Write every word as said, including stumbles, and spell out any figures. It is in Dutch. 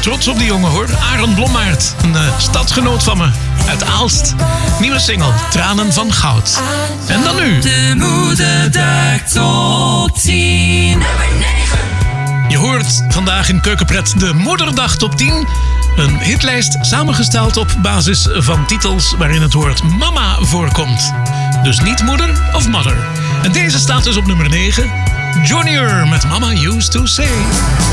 trots op die jongen hoor. Arend Blommaert, een uh, stadsgenoot van me uit Aalst. Nieuwe single, Tranen van Goud. En dan nu. De Moederdag Top tien. Nummer negen. Je hoort vandaag in Keukenpret de Moederdag Top tien. Een hitlijst samengesteld op basis van titels waarin het woord mama voorkomt. Dus niet moeder of mother. En deze staat dus op nummer negen. Junior met Mama Used to Say.